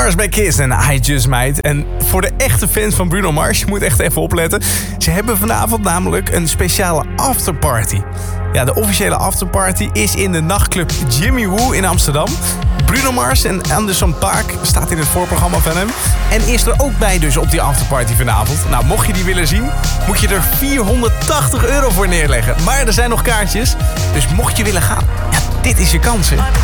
Mars bij Kiss en I Just Might. En voor de echte fans van Bruno Mars, je moet echt even opletten. Ze hebben vanavond namelijk een speciale afterparty. Ja, de officiële afterparty is in de nachtclub Jimmy Woo in Amsterdam. Bruno Mars en Anderson .Paak staat in het voorprogramma van hem. En is er ook bij dus op die afterparty vanavond. Nou, mocht je die willen zien, moet je er €480 voor neerleggen. Maar er zijn nog kaartjes, dus mocht je willen gaan, ja, dit is je kans, hè.